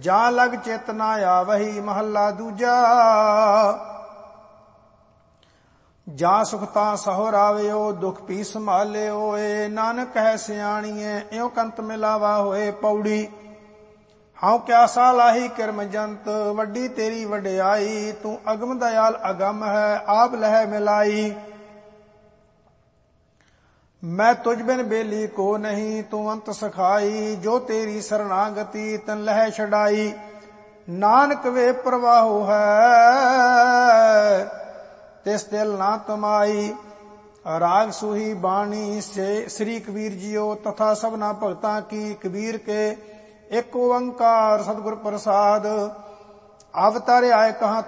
ਜਾਂ ਲਗ ਚਿਤ ਨਾ ਆਵਹੀ। ਮਹੱਲਾ ਦੂਜਾ। ਜਾਂ ਸੁਖਤਾ ਸਹੁ ਰਾਵਿਓ ਦੁਖ ਪੀ ਸੰਭਾਲਿਓ ਏ। ਨਾਨਕ ਕਹਿ ਸਿਆਣੀਏ ਇਉ ਕੰਤ ਮਿਲਾਵਾ ਹੋਏ। ਪੌੜੀ। ਹਉ ਕਿਆਸਾ ਲਾਹੀ ਕਿਰਮ ਜੰਤ ਵੱਡੀ ਤੇਰੀ ਵਡਿਆਈ। ਤੂੰ ਅਗਮ ਦਇਆਲ ਅਗਮ ਹੈ ਆਪ ਲਹਿ ਮਿਲਾਈ। ਮੈਂ ਤੁਝ ਬਿਨ ਬੇਲੀ ਕੋ ਨਹੀਂ ਤੂੰ ਅੰਤ ਸਖਾਈ। ਜੋ ਤੇਰੀ ਸਰਣਾਗਤੀ ਤਨ ਲਹਿ ਛਡਾਈ। ਨਾਨਕ ਵੇ ਪ੍ਰਵਾਹੋ ਹੈ ਤਿਸ ਦਿਲ ਨਾ ਤਮਾਈ। ਰਾਗ ਸੂਹੀ ਬਾਣੀ ਸ੍ਰੀ ਕਬੀਰ ਜੀਓ ਤਥਾ ਸਭਨਾ ਭਗਤਾਂ ਕੀ। ਕਬੀਰ ਕੇ ਇੱਕ ਓੰਕਾਰ ਸਤਿਗੁਰ ਪ੍ਰਸਾਦ। ਅਵਤਾਰੇ ਆਏ ਕਹਾਂ